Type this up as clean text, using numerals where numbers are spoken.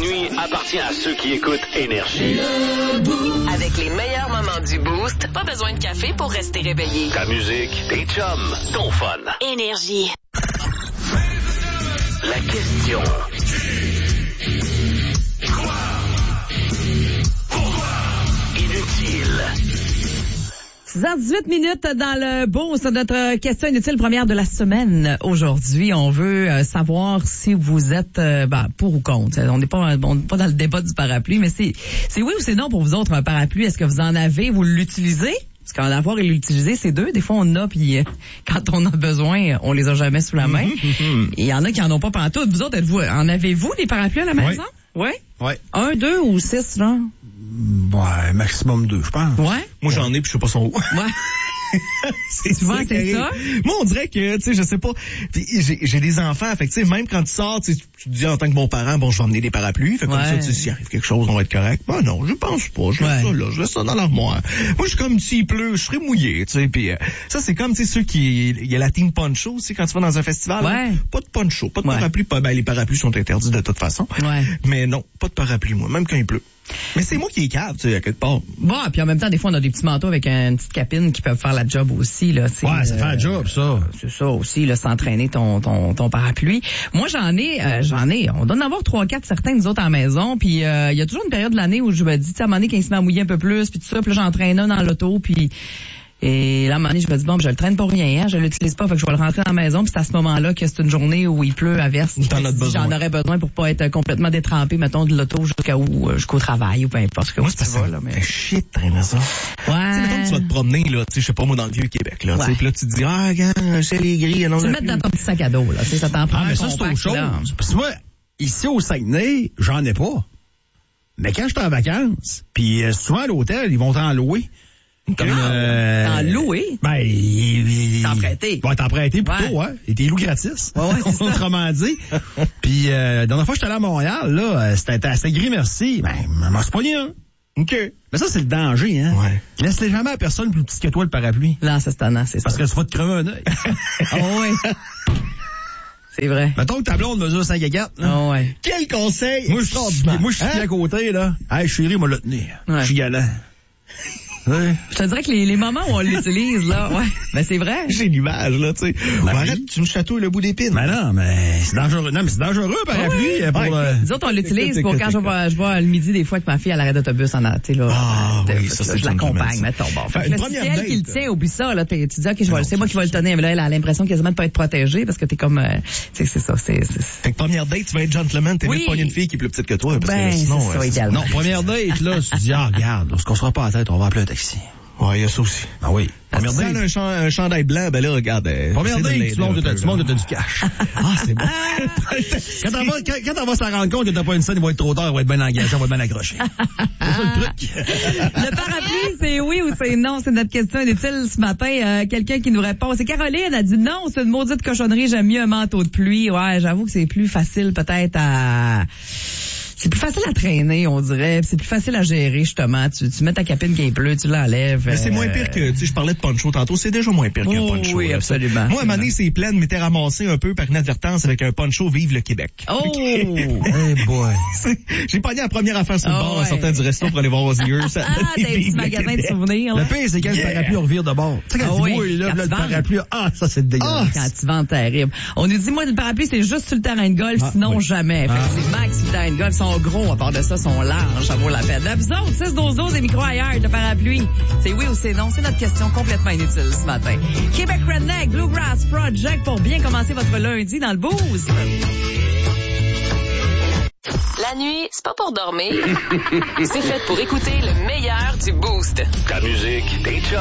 nuit appartient à ceux qui écoutent Énergie. Avec les meilleurs moments du Boost, pas besoin de café pour rester réveillé. Ta musique, tes chums, ton fun. Énergie. La question. Inutile. 6h18 dans le Boost, notre question inutile première de la semaine. Aujourd'hui, on veut savoir si vous êtes pour ou contre. On n'est pas dans le débat du parapluie, mais c'est oui ou c'est non pour vous autres un parapluie. Est-ce que vous en avez, vous l'utilisez? Parce qu'en avoir et l'utiliser, c'est deux. Des fois, on en a, puis quand on a besoin, on les a jamais sous la main. Il y en a qui en ont pas pantoute. Vous autres, en avez-vous des parapluies à la maison? Oui. Oui. 1, 2 ou 6, là? Ouais, maximum 2, je pense. Ouais. Moi, j'en ai, puis je sais pas son où. Ouais. C'est souvent, c'est ça. Moi, on dirait que, tu sais, je sais pas. Puis j'ai des enfants, fait que, tu sais, même quand tu sors, tu te dis en tant que bon parent, bon, je vais emmener des parapluies. Fait comme ça, tu sais, s'il arrive quelque chose, on va être correct. Ben non, je pense pas. Je laisse ça là, je laisse ça dans l'armoire. Moi, je suis comme s'il pleut, je serais mouillé, tu sais. Puis ça, c'est comme, tu sais, ceux qui, il y a la team poncho aussi quand tu vas dans un festival. Ouais. Là, pas de poncho, pas de parapluie. Les parapluies sont interdits de toute façon. Ouais. Mais non, pas de parapluie, moi, même quand il pleut. Mais c'est moi qui est cave, tu sais, à quelque part. Bon, puis en même temps, des fois, on a des petits manteaux avec une petite capine qui peuvent faire la job aussi, là. Ouais, ça fait un job, ça. C'est ça aussi, là, s'entraîner ton parapluie. Moi, j'en ai. On doit en avoir 3-4 certains, nous autres, à la maison. Puis, il y a toujours une période de l'année où je me dis, tu sais, à un moment donné, quand il se met à mouiller un peu plus, puis tout ça, puis là, j'entraîne un dans l'auto, puis... Et là, à un moment donné, je me dis, bon, je le traîne pour rien, hein, je l'utilise pas, fait que je vais le rentrer dans la maison, puis c'est à ce moment-là que c'est une journée où il pleut, averse. J'en aurais besoin pour pas être complètement détrempé, mettons, de l'auto jusqu'au travail, ou peu importe. Moi, c'est parce que ça fait shit, traîner ça. Ouais. Tu sais, mettons que tu vas te promener, là, tu sais, je sais pas, moi, dans le Vieux-Québec, là, tu sais, puis là, tu te dis, regarde, c'est les gris, non. Tu le mets dans ton petit sac à dos, là, tu sais, ça t'en prend. Ah, mais ça, c'est autre chose. Parce que moi, ici, au Saguenay, j'en ai pas. Mais quand je suis en vacances, puis souvent à l'hôtel, ils vont t'en louer. T'en louer? Ben, t'en prêter. Ouais, t'en prêter plutôt, ouais. Et t'es loups gratis. Ouais, c'est autrement dit. Puis, la dernière fois que j'étais allé à Montréal, là, c'était assez gris, merci. Ben, m'en suis pogné, hein. OK. Mais ça, c'est le danger, hein. Ouais. Laisse-les jamais à personne plus petite que toi, le parapluie. Non, c'est étonnant, c'est ça. Parce que tu vas te crever un œil. Oh, oui. C'est vrai. Mettons que ta blonde mesure 5 à 4. Oh, ouais. Quel conseil? Moi, je suis à côté, là. Hey, chérie, moi, le tenir. Je suis galant. Ouais. Je te dirais que les moments où on l'utilise, là, ouais, ben c'est vrai. J'ai l'image, là, tu sais. Arrête, tu me chatouilles le bout d'épine. Ben non, mais c'est dangereux. Non, mais c'est dangereux, parapluie. Nous autres, on l'utilise pour quand je vais le midi, des fois, avec ma fille à l'arrêt d'autobus en tu sais, là. Ah, oui, ça, c'est je l'accompagne, mettons. Bon. Fait que c'est elle qui le tient, oublie ça, là. Tu dis, OK, c'est moi qui vais le tenir. Mais là, elle a l'impression quasiment de pas être protégée parce que t'es comme, tu sais, c'est ça, Fait que première date, tu vas être gentleman, t'es même pas une fille qui est plus petite que toi. Ben, sinon, non, première date, là, tu dis, regarde, lorsqu'on sera pas à la tête, on va appeler un taxi. Ouais, il y a ça aussi. Ah oui. Première date. Un chandail blanc, ben là, regarde. Première date, tu montres que t'as du cash. Ah, c'est bon. Quand on va se rendre compte que t'as pas une scène, il va être trop tard, il va être bien engagé, on va être bien accroché. C'est ça le truc. Le parapluie, c'est oui ou c'est non? C'est notre question inutile ce matin. Quelqu'un qui nous répond. C'est Caroline, elle a dit non, c'est une maudite cochonnerie, j'aime mieux un manteau de pluie. Ouais, j'avoue que c'est plus facile peut-être c'est plus facile à traîner, on dirait. C'est plus facile à gérer, justement. Tu mets ta capine qui est bleue, tu l'enlèves. Mais c'est moins pire que, tu sais, je parlais de poncho tantôt. C'est déjà moins pire qu'un poncho. Oui, absolument. Moi, à un moment donné, c'est plein, m'était ramassé un peu par inadvertance avec un poncho Vive le Québec. Oh! Hey boy. J'ai pogné la première affaire sur le bord en sortant du resto pour aller voir aux yeux. T'as un petit magasin de souvenirs. Le pire, c'est quand le parapluie revire de bord. Tu sais, quand tu vois, le parapluie, ça, c'est dégueulasse. Quand tu vends terrible. On nous dit, moi, le parapluie, c'est juste sur le terrain de golf, sinon jamais. Effectivement, que sur le terrain de golf, sont gros, à part de ça, sont larges, ça vaut la peine. Là, vous autres, 6-12-12, des micros ailleurs, de parapluie. C'est oui ou c'est non? C'est notre question complètement inutile ce matin. Québec Redneck, Bluegrass Project pour bien commencer votre lundi dans le boost. La nuit, c'est pas pour dormir. C'est fait pour écouter le meilleur du boost. Ta musique, tes chums.